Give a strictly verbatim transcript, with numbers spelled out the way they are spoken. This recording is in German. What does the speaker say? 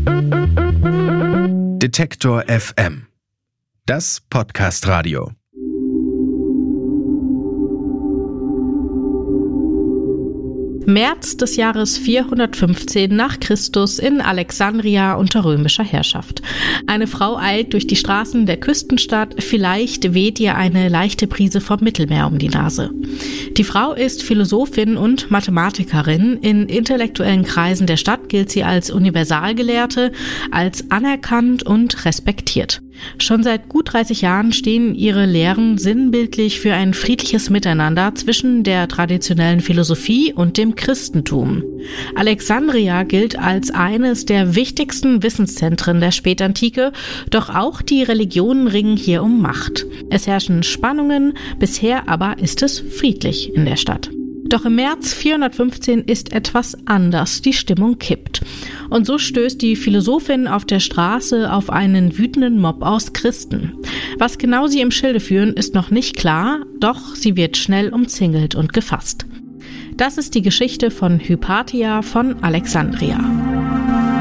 Detektor F M. Das Podcast-Radio. März des Jahres vierhundertfünfzehn nach Christus in Alexandria unter römischer Herrschaft. Eine Frau eilt durch die Straßen der Küstenstadt, vielleicht weht ihr eine leichte Brise vom Mittelmeer um die Nase. Die Frau ist Philosophin und Mathematikerin. In intellektuellen Kreisen der Stadt gilt sie als Universalgelehrte, als anerkannt und respektiert. Schon seit gut dreißig Jahren stehen ihre Lehren sinnbildlich für ein friedliches Miteinander zwischen der traditionellen Philosophie und dem Christentum. Alexandria gilt als eines der wichtigsten Wissenszentren der Spätantike, doch auch die Religionen ringen hier um Macht. Es herrschen Spannungen, bisher aber ist es friedlich in der Stadt. Doch im März vierhundertfünfzehn ist etwas anders, die Stimmung kippt. Und so stößt die Philosophin auf der Straße auf einen wütenden Mob aus Christen. Was genau sie im Schilde führen, ist noch nicht klar, doch sie wird schnell umzingelt und gefasst. Das ist die Geschichte von Hypatia von Alexandria.